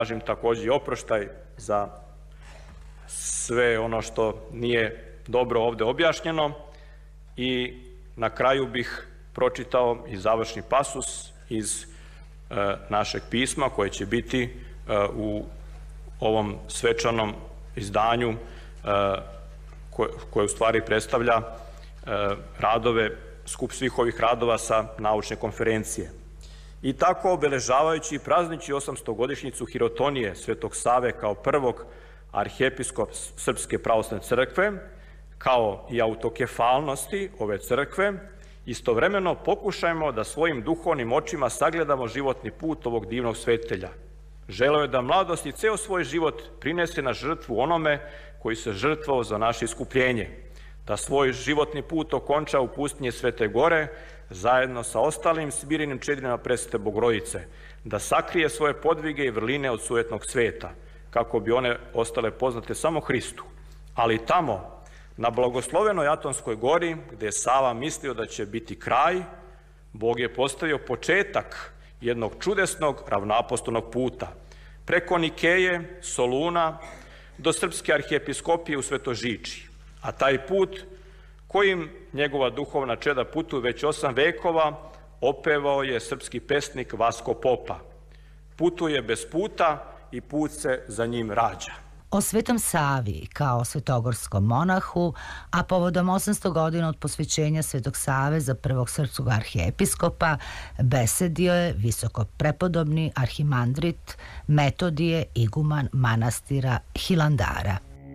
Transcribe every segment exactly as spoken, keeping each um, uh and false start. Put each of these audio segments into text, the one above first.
tražim također i oproštaj za sve ono što nije dobro ovdje objašnjeno i na kraju bih pročitao i završni pasus iz e, našeg pisma koje će biti e, u ovom svečanom izdanju e, koje, koje u stvari predstavlja e, radove, skup svih ovih radova sa naučne konferencije. I tako, obeležavajući i prazniči osamstogodišnjicu hirotonije Svetog Save kao prvog arhijepiskopa Srpske pravoslavne crkve, kao i autokefalnosti ove crkve, istovremeno pokušajmo da svojim duhovnim očima sagledamo životni put ovog divnog svetelja. Želeo je da mladost i ceo svoj život prinese na žrtvu onome koji se žrtvovao za naše iskupljenje, da svoj životni put okonča u pustinji Svete Gore, zajedno sa ostalim smirinim čedinama presvete Bogorodice, da sakrije svoje podvige i vrline od sujetnog sveta, kako bi one ostale poznate samo Hristu. Ali tamo, na blagoslovenoj Atonskoj gori, gde je Sava mislio da će biti kraj, Bog je postavio početak jednog čudesnog ravnoapostolnog puta, preko Nikeje, Soluna, do Srpske arhijepiskopije u Svetožiči. A taj put, kojim njegova duhovna čeda putuju već osam vekova, opevao je srpski pesnik Vasko Popa. Putuje bez puta i put se za njim rađa. O Svetom Savi kao svetogorskom monahu, a povodom osamsto godina od posvećenja Svetog Save za prvog srpskog arhijepiskopa, besedio je visoko prepodobni arhimandrit Metodije, iguman manastira Hilandara.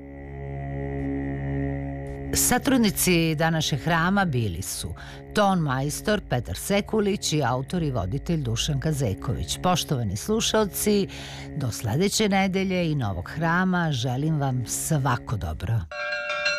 Satrudnici današnjeg hrama bili su ton majstor Petar Sekulić i autor i voditelj Dušan Kazeković. Poštovani slušalci, do sledeće nedelje i novog hrama želim vam svako dobro.